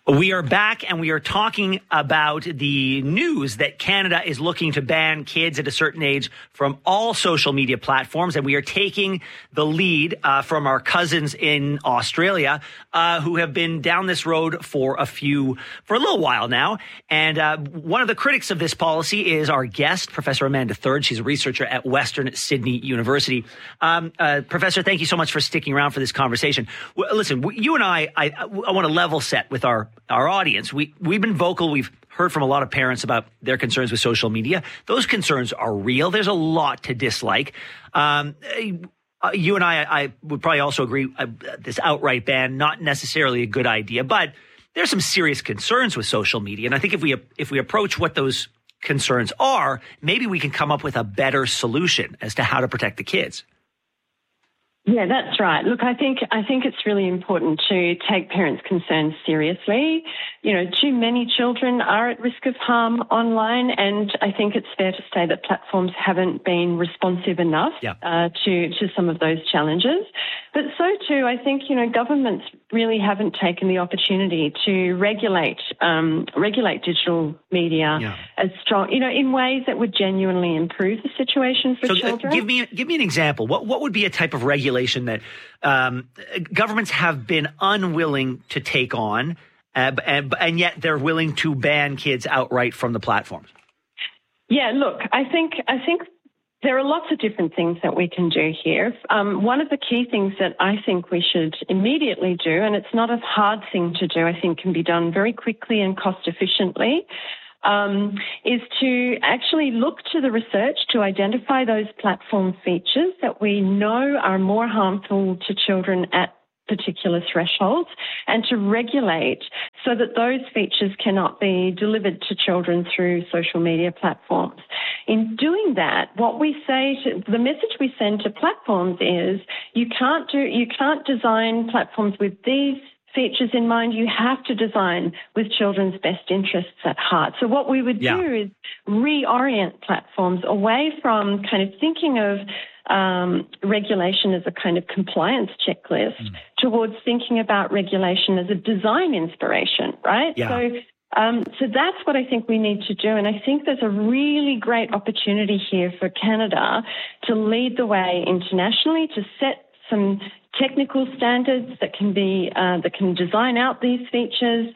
We are back and we are talking about the news that Canada is looking to ban kids at a certain age from all social media platforms. And we are taking the lead from our cousins in Australia who have been down this road for a little while now. And one of the critics of this policy is our guest, Professor Amanda Third. She's a researcher at Western Sydney University. Professor, thank you so much for sticking around for this conversation. Listen, you and I want to level set with our audience. We've been vocal. We've heard from a lot of parents about their concerns with social media. Those concerns are real. There's a lot to dislike. You and I would probably also agree this outright ban, not necessarily a good idea, but there's some serious concerns with social media. And I think if we approach what those concerns are, maybe we can come up with a better solution as to how to protect the kids. Yeah, that's right. Look, I think it's really important to take parents' concerns seriously. You know, too many children are at risk of harm online, and I think it's fair to say that platforms haven't been responsive enough to some of those challenges. But so too, I think, governments really haven't taken the opportunity to regulate digital media as strong, in ways that would genuinely improve the situation for children. Give me an example. What would be a type of regulation that governments have been unwilling to take on, and yet they're willing to ban kids outright from the platforms? Yeah, look, I think there are lots of different things that we can do here. One of the key things that I think we should immediately do, and it's not a hard thing to do, I think can be done very quickly and cost efficiently, is to actually look to the research to identify those platform features that we know are more harmful to children at particular thresholds, and to regulate so that those features cannot be delivered to children through social media platforms. In doing that, the message we send to platforms is you can't design platforms with these features in mind. You have to design with children's best interests at heart. So what we would do is reorient platforms away from kind of thinking of regulation as a kind of compliance checklist towards thinking about regulation as a design inspiration, right? Yeah. So that's what I think we need to do. And I think there's a really great opportunity here for Canada to lead the way internationally, to set some technical standards that can design out these features,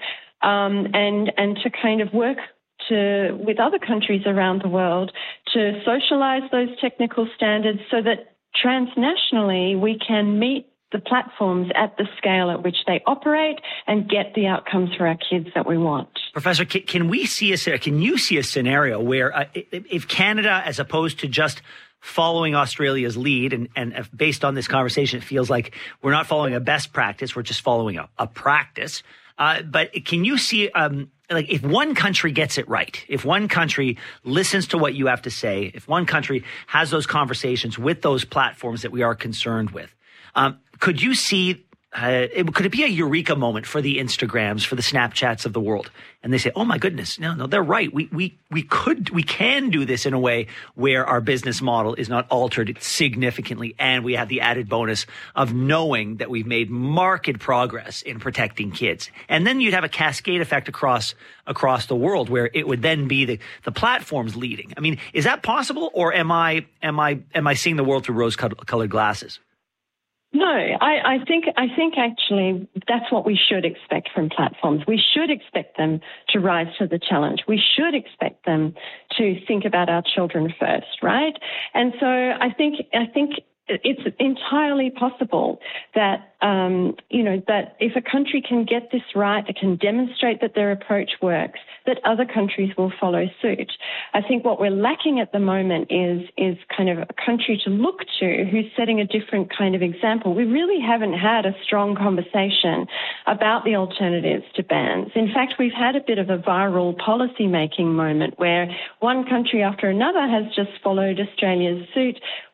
and to kind of work with other countries around the world to socialize those technical standards so that transnationally we can meet the platforms at the scale at which they operate and get the outcomes for our kids that we want. Professor, can you see a scenario where if Canada, as opposed to just following Australia's lead, and based on this conversation, it feels like we're not following a best practice, we're just following a practice. But can you see, if one country gets it right, if one country listens to what you have to say, if one country has those conversations with those platforms that we are concerned with, could you see, could it be a eureka moment for the Instagrams, for the Snapchats of the world? And they say, oh my goodness, no, they're right. We can do this in a way where our business model is not altered significantly. And we have the added bonus of knowing that we've made marked progress in protecting kids. And then you'd have a cascade effect across the world where it would then be the platforms leading. I mean, is that possible? Or am I seeing the world through rose-colored glasses? No, I think actually that's what we should expect from platforms. We should expect them to rise to the challenge. We should expect them to think about our children first, right? And so I think it's entirely possible that that if a country can get this right, it can demonstrate that their approach works, that other countries will follow suit. I think what we're lacking at the moment is kind of a country to look to who's setting a different kind of example. We really haven't had a strong conversation about the alternatives to bans. In fact, we've had a bit of a viral policy-making moment where one country after another has just followed Australia's suit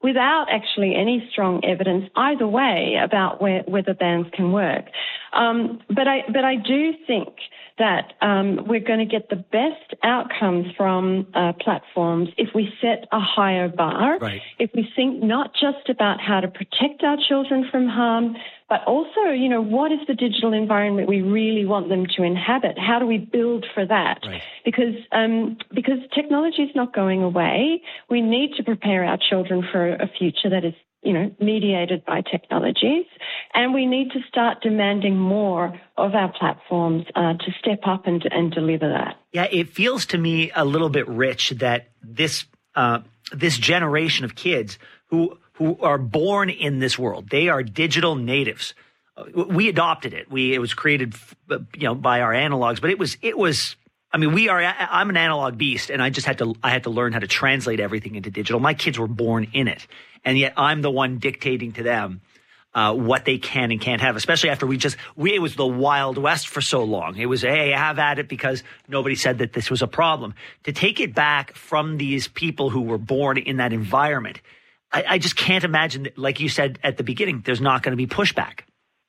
without actually any strong evidence either way about whether bans can work. But I do think that we're going to get the best outcomes from platforms if we set a higher bar, right. If we think not just about how to protect our children from harm, but also, what is the digital environment we really want them to inhabit? How do we build for that? Right. Because technology is not going away. We need to prepare our children for a future that is, mediated by technologies. And we need to start demanding more of our platforms to step up and deliver that. Yeah, it feels to me a little bit rich that this generation of kids who are born in this world, they are digital natives. We adopted it. It was created, by our analogs, but it was. I mean, I'm an analog beast, and I had to learn how to translate everything into digital. My kids were born in it, and yet I'm the one dictating to them what they can and can't have, especially after it was the Wild West for so long. It was, hey, have at it, because nobody said that this was a problem. To take it back from these people who were born in that environment, I just can't imagine that, like you said at the beginning, there's not going to be pushback.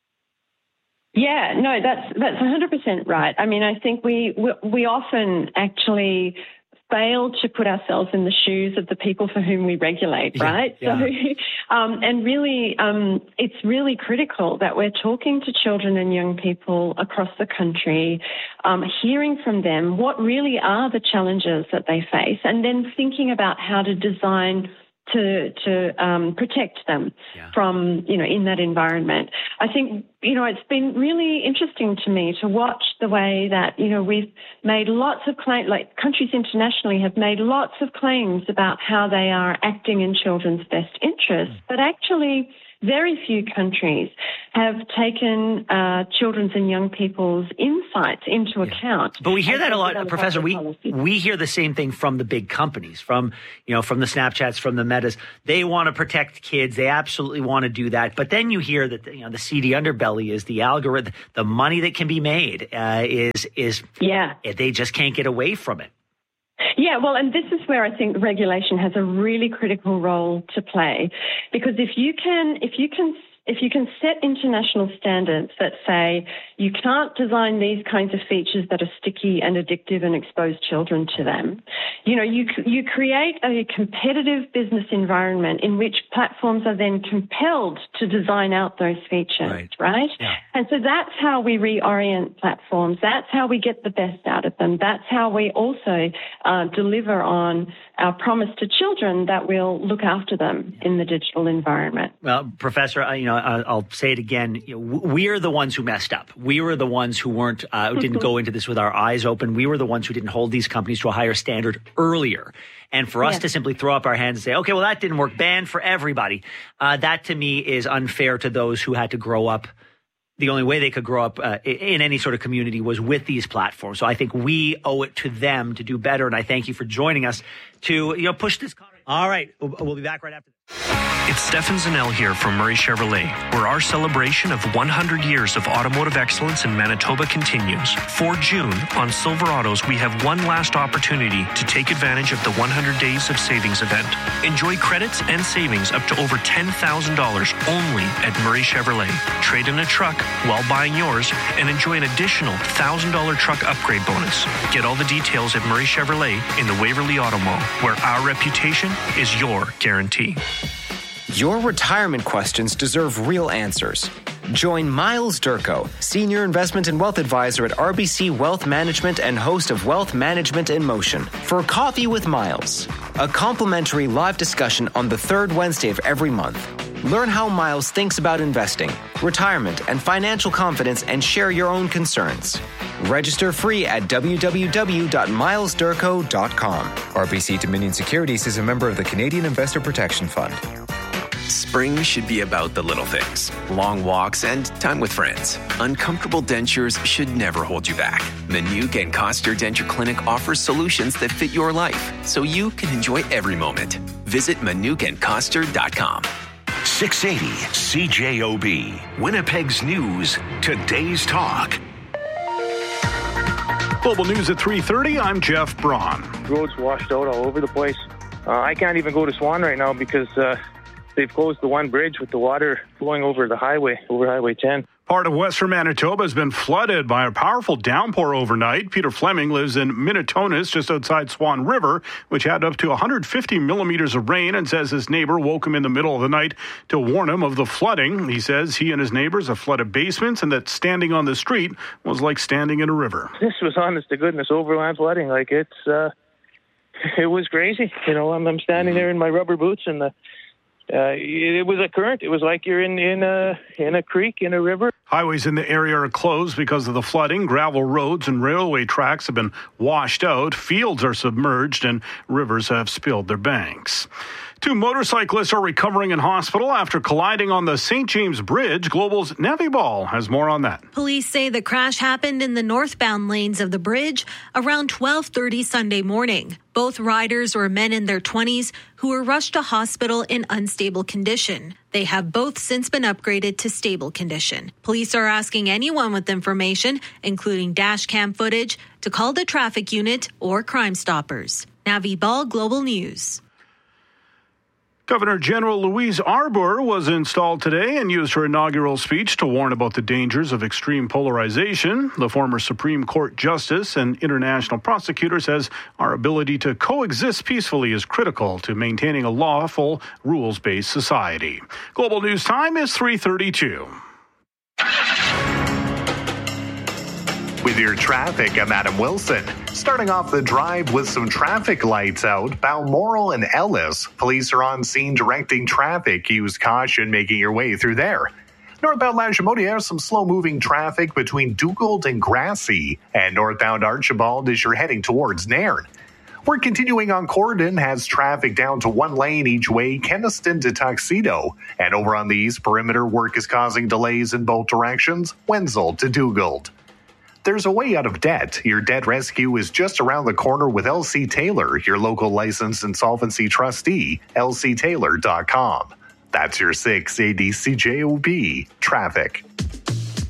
Yeah, no, that's 100% right. I mean, I think we often actually fail to put ourselves in the shoes of the people for whom we regulate, right? Yeah. So, and really, it's really critical that we're talking to children and young people across the country, hearing from them what really are the challenges that they face, and then thinking about how to design to protect them from, in that environment. I think, it's been really interesting to me to watch the way that, we've made lots of claims, like countries internationally have made lots of claims about how they are acting in children's best interests, but actually very few countries have taken children's and young people's insights into account. But we hear that a lot, Professor. We hear the same thing from the big companies, from the Snapchats, from the Metas. They want to protect kids. They absolutely want to do that. But then you hear that the seedy underbelly is the algorithm. The money that can be made is they just can't get away from it. Yeah, well, and this is where I think regulation has a really critical role to play, because if you can set international standards that say you can't design these kinds of features that are sticky and addictive and expose children to them, you create a competitive business environment in which platforms are then compelled to design out those features, right? Yeah. And so that's how we reorient platforms. That's how we get the best out of them. That's how we also deliver on our promise to children that we'll look after them in the digital environment. Well, Professor, I'll say it again. We're the ones who messed up. We were the ones who didn't go into this with our eyes open. We were the ones who didn't hold these companies to a higher standard earlier. And for us to simply throw up our hands and say, okay, well, that didn't work, ban for everybody, that to me is unfair to those who had to grow up. The only way they could grow up in any sort of community was with these platforms. So I think we owe it to them to do better. And I thank you for joining us to push this. All right. We'll be back right after this. It's Stefan Zanel here from Murray Chevrolet, where our celebration of 100 years of automotive excellence in Manitoba continues. For June, on Silverados, we have one last opportunity to take advantage of the 100 Days of Savings event. Enjoy credits and savings up to over $10,000 only at Murray Chevrolet. Trade in a truck while buying yours and enjoy an additional $1,000 truck upgrade bonus. Get all the details at Murray Chevrolet in the Waverly Auto Mall, where our reputation is your guarantee. Your retirement questions deserve real answers. Join Miles Durko, Senior Investment and Wealth Advisor at RBC Wealth Management and host of Wealth Management in Motion, for Coffee with Miles, a complimentary live discussion on the third Wednesday of every month. Learn how Miles thinks about investing, retirement, and financial confidence, and share your own concerns. Register free at www.milesdurko.com. RBC Dominion Securities is a member of the Canadian Investor Protection Fund. Spring should be about the little things. Long walks and time with friends. Uncomfortable dentures should never hold you back. Manuke and Coster Denture Clinic offers solutions that fit your life, so you can enjoy every moment. Visit manukeandcoster.com. 680 CJOB, Winnipeg's News, today's talk. Global News at 3:30. I'm Jeff Braun. Roads washed out all over the place. I can't even go to Swan right now because they've closed the one bridge with the water flowing over the highway, over Highway 10. Part of western Manitoba has been flooded by a powerful downpour overnight. Peter Fleming lives in Minitonas, just outside Swan River, which had up to 150 millimeters of rain, and says his neighbor woke him in the middle of the night to warn him of the flooding. He says he and his neighbors have flooded basements and that standing on the street was like standing in a river. This was honest to goodness overland flooding. Like it was crazy. You know, I'm standing there in my rubber boots and it was a current. It was like you're in a creek, in a river. Highways in the area are closed because of the flooding. Gravel roads and railway tracks have been washed out. Fields are submerged and rivers have spilled their banks. 2 motorcyclists are recovering in hospital after colliding on the St. James Bridge. Global's Nevi Ball has more on that. Police say the crash happened in the northbound lanes of the bridge around 12:30 Sunday morning. Both riders were men in their 20s who were rushed to hospital in unstable condition. They have both since been upgraded to stable condition. Police are asking anyone with information, including dash cam footage, to call the traffic unit or Crime Stoppers. Navi Ball, Global News. Governor General Louise Arbour was installed today and used her inaugural speech to warn about the dangers of extreme polarization. The former Supreme Court Justice and international prosecutor says our ability to coexist peacefully is critical to maintaining a lawful, rules-based society. Global News Time is 3:32. With your traffic, I'm Adam Wilson. Starting off the drive with some traffic lights out, Balmoral and Ellis. Police are on scene directing traffic. Use caution making your way through there. Northbound Lachimodia, some slow-moving traffic between Dugald and Grassy. And northbound Archibald as you're heading towards Nairn. We're continuing on Corridon, has traffic down to 1 lane each way, Kenaston to Tuxedo. And over on the East Perimeter, work is causing delays in both directions, Wenzel to Dugald. There's a way out of debt. Your debt rescue is just around the corner with LC Taylor, your local licensed insolvency trustee, lctaylor.com. That's your 680 CJOB traffic.